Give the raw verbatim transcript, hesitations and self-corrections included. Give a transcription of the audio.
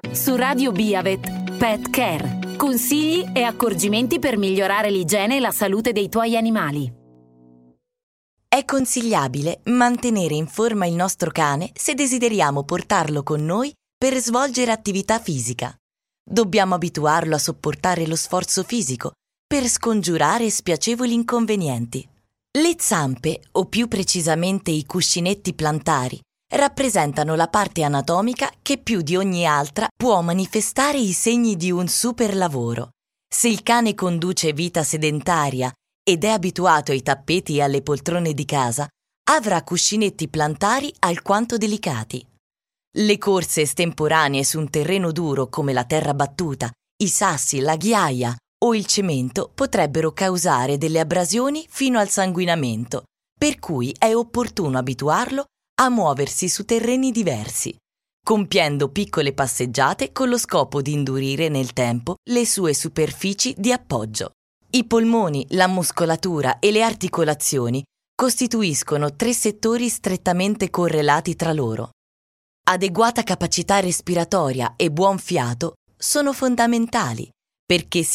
Su Radio Biavet, Pet Care. Consigli e accorgimenti per migliorare l'igiene e la salute dei tuoi animali. È consigliabile mantenere in forma il nostro cane se desideriamo portarlo con noi per svolgere attività fisica. Dobbiamo abituarlo a sopportare lo sforzo fisico per scongiurare spiacevoli inconvenienti. Le zampe, o più precisamente i cuscinetti plantari, rappresentano la parte anatomica che più di ogni altra può manifestare i segni di un superlavoro. Se il cane conduce vita sedentaria ed è abituato ai tappeti e alle poltrone di casa, avrà cuscinetti plantari alquanto delicati. Le corse estemporanee su un terreno duro come la terra battuta, i sassi, la ghiaia o il cemento potrebbero causare delle abrasioni fino al sanguinamento, per cui è opportuno abituarlo a muoversi su terreni diversi, compiendo piccole passeggiate con lo scopo di indurire nel tempo le sue superfici di appoggio. I polmoni, la muscolatura e le articolazioni costituiscono tre settori strettamente correlati tra loro. Adeguata capacità respiratoria e buon fiato sono fondamentali perché